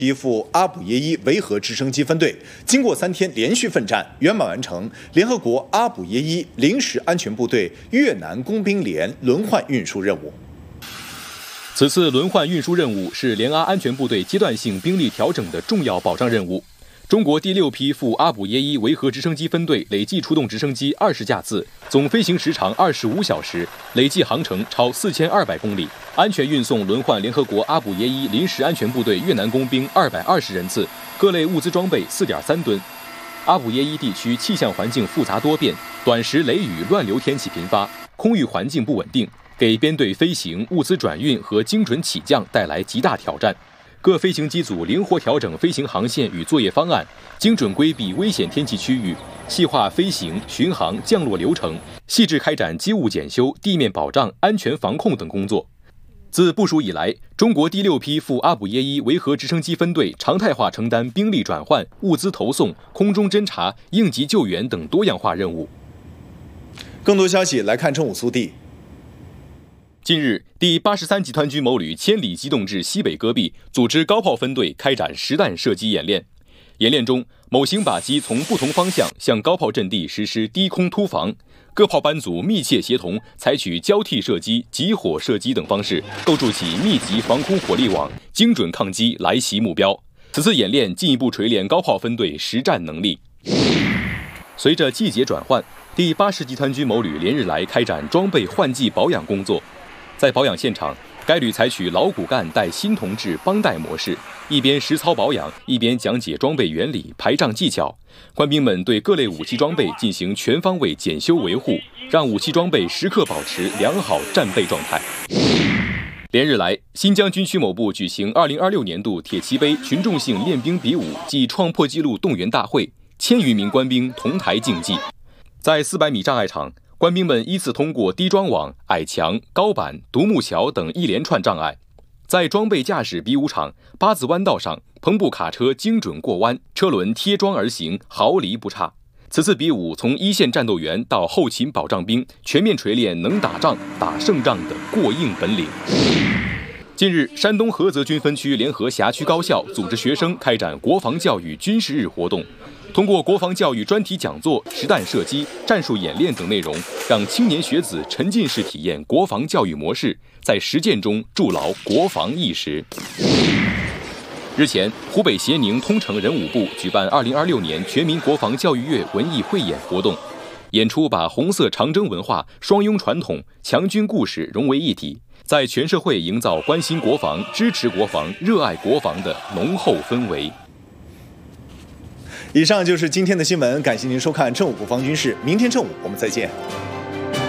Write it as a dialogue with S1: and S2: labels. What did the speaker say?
S1: 批复阿卜耶伊维和直升机分队经过3天连续奋战，圆满完成联合国阿卜耶伊临时安全部队越南工兵连轮换运输任务。
S2: 此次轮换运输任务是联阿安全部队阶段性兵力调整的重要保障任务。中国第6批赴阿卜耶伊维和直升机分队累计出动直升机20架次，总飞行时长25小时，累计航程超4200公里，安全运送轮换联合国阿卜耶伊临时安全部队越南工兵220人次，各类物资装备4.3吨。阿卜耶伊地区气象环境复杂多变，短时雷雨乱流天气频发，空域环境不稳定，给编队飞行、物资转运和精准起降带来极大挑战。各飞行机组灵活调整飞行航线与作业方案，精准规避危险天气区域，细化飞行、巡航、降落流程，细致开展机务检修、地面保障、安全防控等工作。自部署以来，中国第6批赴阿卜耶伊维和直升机分队常态化承担兵力转换、物资投送、空中侦察、应急救援等多样化任务。
S1: 更多消息来看正午速递。
S2: 近日，第83集团军某旅千里机动至西北戈壁，组织高炮分队开展实弹射击演练。演练中，某型靶机从不同方向向高炮阵地实施低空突防，各炮班组密切协同，采取交替射击、集火射击等方式，构筑起密集防空火力网，精准抗击来袭目标。此次演练进一步锤炼高炮分队实战能力。随着季节转换，第80集团军某旅连日来开展装备换季保养工作。在保养现场，该旅采取老骨干带新同志帮带模式，一边实操保养，一边讲解装备原理、排障技巧。官兵们对各类武器装备进行全方位检修维护，让武器装备时刻保持良好战备状态。连日来，新疆军区某部举行2026年度铁骑杯群众性练兵比武暨创破纪录动员大会，1000余名官兵同台竞技。在400米障碍场，官兵们依次通过低桩网、矮墙、高板、独木桥等一连串障碍。在装备驾驶比武场八字弯道上，篷布卡车精准过弯，车轮贴装而行，毫厘不差。此次比武从一线战斗员到后勤保障兵，全面锤炼能打仗、打胜仗的过硬本领。近日，山东菏泽军分区联合辖区高校组织学生开展国防教育军事日活动，通过国防教育专题讲座、实弹射击、战术演练等内容，让青年学子沉浸式体验国防教育模式，在实践中筑牢国防意识。日前，湖北协宁通城人武部举办2026年全民国防教育月文艺汇演活动，演出把红色长征文化、双拥传统、强军故事融为一体，在全社会营造关心国防、支持国防、热爱国防的浓厚氛围。
S1: 以上就是今天的新闻，感谢您收看正午国防军事，明天正午我们再见。